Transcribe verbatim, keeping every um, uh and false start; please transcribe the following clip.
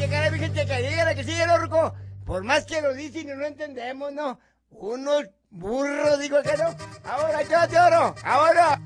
qué cara, mi gente, que dígale que sigue el orco. Por más que lo dicen y no entendemos, ¿no? Unos burros, digo que no. Ahora, yo te oro, ahora.